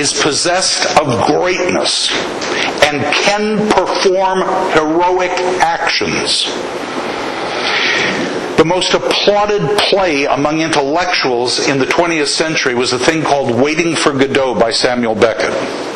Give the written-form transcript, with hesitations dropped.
is possessed of greatness and can perform heroic actions. The most applauded play among intellectuals in the 20th century was a thing called Waiting for Godot by Samuel Beckett.